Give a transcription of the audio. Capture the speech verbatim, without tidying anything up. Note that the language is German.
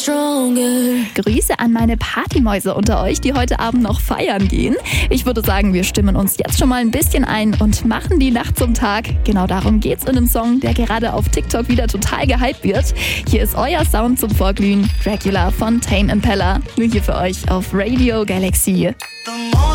Grüße an meine Partymäuse unter euch, die heute Abend noch feiern gehen. Ich würde sagen, wir stimmen uns jetzt schon mal ein bisschen ein und machen die Nacht zum Tag. Genau darum geht's in einem Song, der gerade auf TikTok wieder total gehypt wird. Hier ist euer Sound zum Vorglühen, Dracula von Tame Impala. Nur hier für euch auf Radio Galaxy.